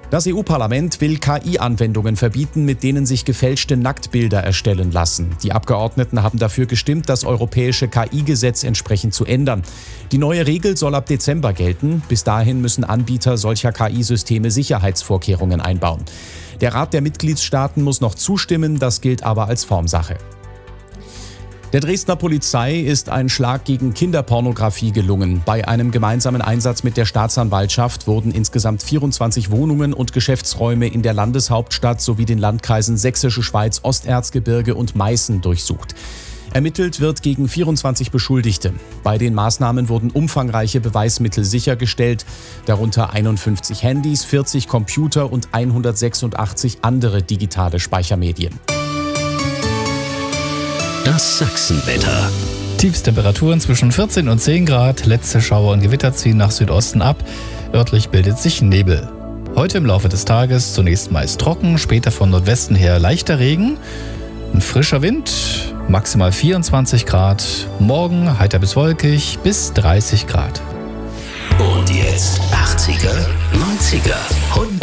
Das EU-Parlament will KI-Anwendungen verbieten, mit denen sich gefälschte Nacktbilder erstellen lassen. Die Abgeordneten haben dafür gestimmt, das europäische KI-Gesetz entsprechend zu ändern. Die neue Regel soll ab Dezember gelten. Bis dahin müssen Anbieter solcher KI-Systeme Sicherheitsvorkehrungen einbauen. Der Rat der Mitgliedstaaten muss noch zustimmen, das gilt aber als Formsache. Der Dresdner Polizei ist ein Schlag gegen Kinderpornografie gelungen. Bei einem gemeinsamen Einsatz mit der Staatsanwaltschaft wurden insgesamt 24 Wohnungen und Geschäftsräume in der Landeshauptstadt sowie den Landkreisen Sächsische Schweiz, Osterzgebirge und Meißen durchsucht. Ermittelt wird gegen 24 Beschuldigte. Bei den Maßnahmen wurden umfangreiche Beweismittel sichergestellt, darunter 51 Handys, 40 Computer und 186 andere digitale Speichermedien. Das Sachsenwetter. Tiefstemperaturen zwischen 14 und 10 Grad. Letzte Schauer und Gewitter ziehen nach Südosten ab. Örtlich bildet sich Nebel. Heute im Laufe des Tages zunächst meist trocken, später von Nordwesten her leichter Regen. Ein frischer Wind, maximal 24 Grad. Morgen heiter bis wolkig bis 30 Grad. Und jetzt 80er, 90er, 100er.